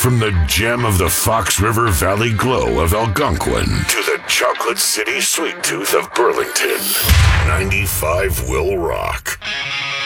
From the gem of the Fox River Valley glow of Algonquin to the Chocolate City sweet tooth of Burlington, 95 will rock.